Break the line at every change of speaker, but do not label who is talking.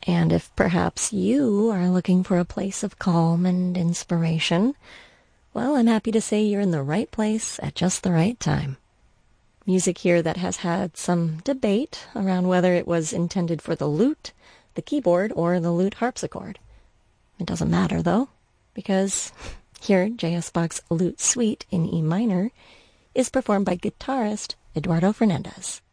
And if perhaps you are looking for a place of calm and inspiration, well, I'm happy to say you're in the right place at just the right time. Music here that has had some debate around whether it was intended for the lute, the keyboard, or the lute harpsichord. It doesn't matter, though, because here, J.S. Bach's Lute Suite in E minor is performed by guitarist Eduardo Fernandez.